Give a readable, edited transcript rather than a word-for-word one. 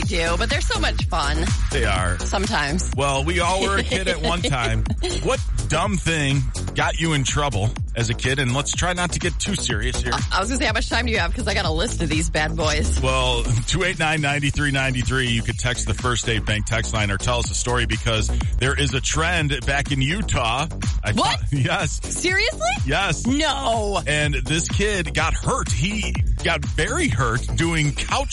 do, but they're so much fun. They are. Sometimes. Well, we all were a kid at one time. What dumb thing got you in trouble as a kid? And let's try not to get too serious here. I was going to say, how much time do you have? Because I got a list of these bad boys. Well, 289-9393. You could text the First State Bank text line or tell us a story because there is a trend back in Utah. What? Yes. Seriously? Yes. No. And this kid got hurt. He got very hurt doing couch